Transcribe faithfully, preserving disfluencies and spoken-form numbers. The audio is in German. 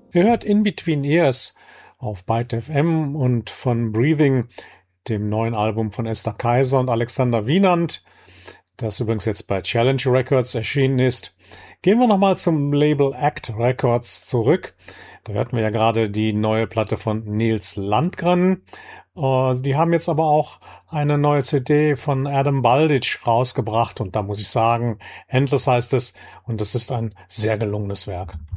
Ihr hört In Between Ears auf Byte F M und von Breathing, dem neuen Album von Esther Kaiser und Alexander Wienand, das übrigens jetzt bei Challenge Records erschienen ist. Gehen wir nochmal zum Label Act Records zurück. Da hörten wir ja gerade die neue Platte von Nils Landgren. Uh, die haben jetzt aber auch eine neue C D von Adam Baldich rausgebracht und da muss ich sagen, Endless heißt es und es ist ein sehr gelungenes Werk.